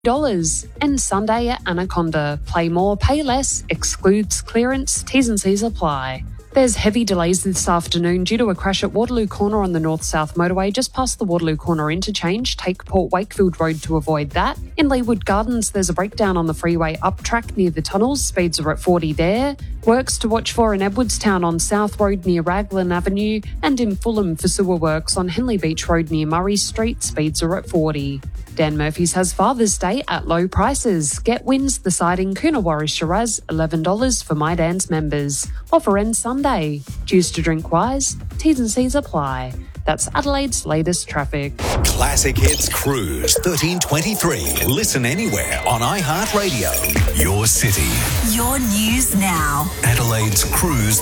And Sunday at Anaconda. Play more, pay less, excludes clearance, T's and C's apply. There's heavy delays this afternoon due to a crash at Waterloo Corner on the north-south motorway just past the Waterloo Corner interchange. Take Port Wakefield Road to avoid that. In Leawood Gardens, there's a breakdown on the freeway up track near the tunnels. Speeds are at 40 there. Works to watch for in Edwardstown on South Road near Raglan Avenue, and in Fulham for sewer works on Henley Beach Road near Murray Street. Speeds are at 40. Dan Murphy's has Father's Day at low prices. Get Wins the siding Coonawarra Shiraz, $11 for My Dan's members. Offer ends Sunday. Choose to drink wise. T's and C's apply. That's Adelaide's latest traffic. Classic Hits Cruise 1323. Listen anywhere on iHeartRadio. Your city. Your news now. Adelaide's Cruise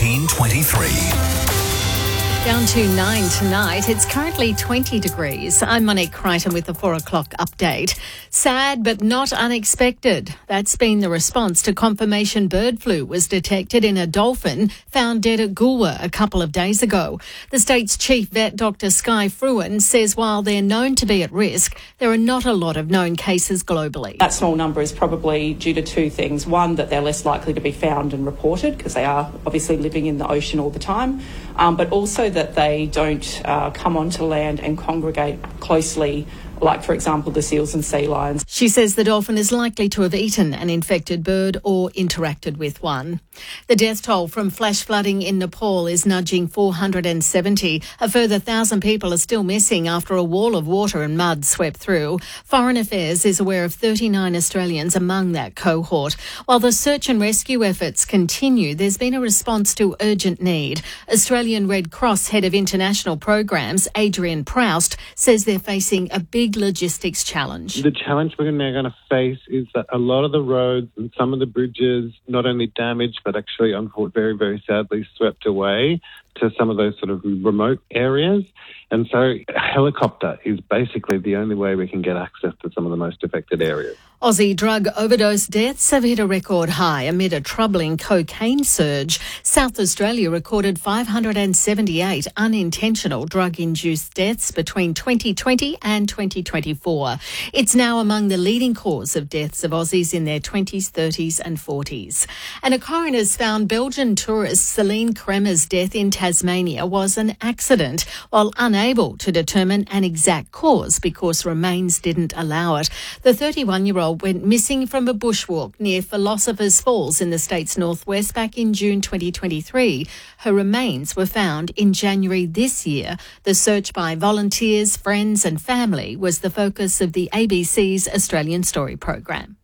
1323. Down to 9 tonight. It's currently 20 degrees. I'm Monique Crichton with the 4 o'clock update. Sad but not unexpected. That's been the response to confirmation bird flu was detected in a dolphin found dead at Goolwa a couple of days ago. The state's chief vet, Dr. Sky Fruin, says while they're known to be at risk, there are not a lot of known cases globally. That small number is probably due to two things. One, that they're less likely to be found and reported because they are obviously living in the ocean all the time, but also that they don't come onto land and congregate closely, like, for example, the seals and sea lions. She says the dolphin is likely to have eaten an infected bird or interacted with one. The death toll from flash flooding in Nepal is nudging 470. A further 1,000 people are still missing after a wall of water and mud swept through. Foreign Affairs is aware of 39 Australians among that cohort. While the search and rescue efforts continue, there's been a response to urgent need. Australian Red Cross Head of International Programs, Adrian Proust, says they're facing a big logistics challenge. The challenge we're now going to face is that a lot of the roads and some of the bridges not only damaged but actually, very, very sadly swept away to some of those sort of remote areas. And so a helicopter is basically the only way we can get access to some of the most affected areas. Aussie drug overdose deaths have hit a record high amid a troubling cocaine surge. South Australia recorded 578 unintentional drug-induced deaths between 2020 and 2024. It's now among the leading cause of deaths of Aussies in their 20s, 30s and 40s. And a coroner's found Belgian tourist Celine Kremer's death in Tasmania was an accident, while unable to determine an exact cause because remains didn't allow it. The 31-year-old went missing from a bushwalk near Philosopher's Falls in the state's northwest back in June 2023. Her remains were found in January this year. The search by volunteers, friends and family was the focus of the ABC's Australian Story program.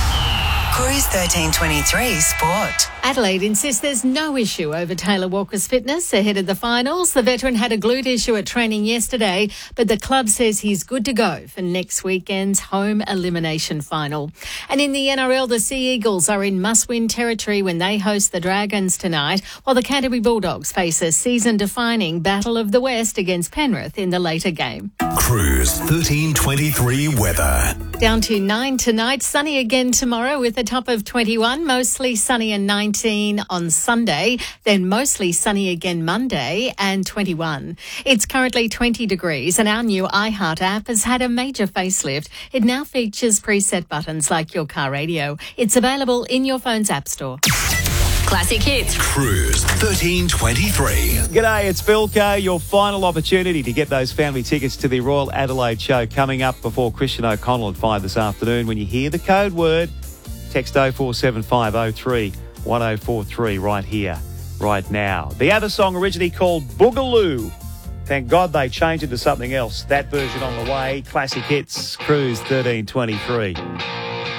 Cruise 1323 Sport. Adelaide insists there's no issue over Taylor Walker's fitness ahead of the finals. The veteran had a glute issue at training yesterday, but the club says he's good to go for next weekend's home elimination final. And in the NRL, the Sea Eagles are in must-win territory when they host the Dragons tonight, while the Canterbury Bulldogs face a season-defining Battle of the West against Penrith in the later game. Cruise 1323 weather. Down to 9 tonight, sunny again tomorrow with a top of 21, mostly sunny and 19 on Sunday, then mostly sunny again Monday and 21. It's currently 20 degrees and our new iHeart app has had a major facelift. It now features preset buttons like your car radio. It's available in your phone's app store. Classic Hits. Cruise 1323. G'day, it's Philco. Your final opportunity to get those family tickets to the Royal Adelaide Show coming up before Christian O'Connell at 5 this afternoon. When you hear the code word, text 047503 1043 right here, right now. The other song originally called Boogaloo. Thank God they changed it to something else. That version on the way. Classic Hits, Cruise 1323.